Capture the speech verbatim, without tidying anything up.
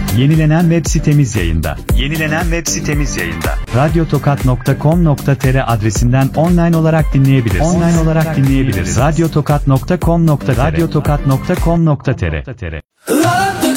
Yenilenen web sitemiz yayında. Yenilenen web sitemiz yayında. radyotokat nokta com nokta tr adresinden online olarak dinleyebilirsiniz. Online olarak dinleyebiliriz. radyotokat nokta com nokta tr radyotokat nokta com nokta tr